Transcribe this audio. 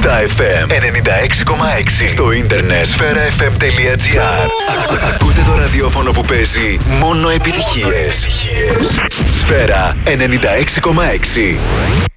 FM 96,6. Στο ίντερνετ sferafm.gr. Ακούτε το ραδιόφωνο που παίζει μόνο επιτυχίες. Σφαίρα 96,6.